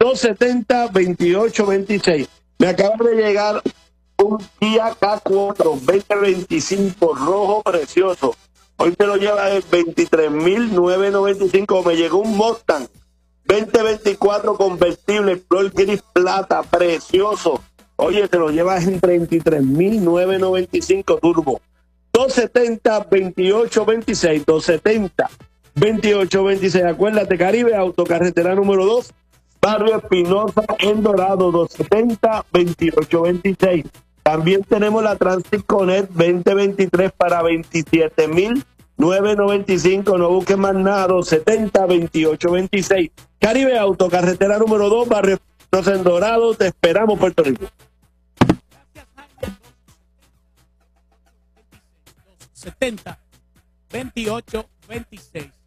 270-2826. Me acaba de llegar un Kia K4 2025 rojo precioso. Hoy te lo lleva en 23.995. Me llegó un Mustang 2024 convertible, flor gris plata, precioso. Oye, te lo llevas en 33.995 turbo. 270-2826. 270-2826. Acuérdate, Caribe Auto, carretera número 2, Barrio Espinosa, en Dorado. 270-2826. También tenemos la Transit Connect 2023 para 27.995. No busques más nada. 270-2826. Caribe Auto, carretera número 2, Barrio Espinosa, en Dorado. Te esperamos, Puerto Rico. 70-28-26.